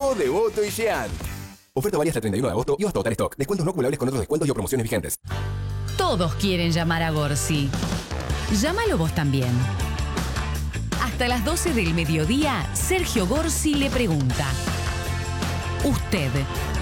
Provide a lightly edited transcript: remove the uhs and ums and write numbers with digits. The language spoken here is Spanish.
Tiempo de voto y Sean. Oferta válida hasta el 31 de agosto y hasta agotar stock. Descuentos no acumulables con otros descuentos y o promociones vigentes. Todos quieren llamar a Gorsi. Llámalo vos también. Hasta las 12 del mediodía, Sergio Gorsi le pregunta: ¿usted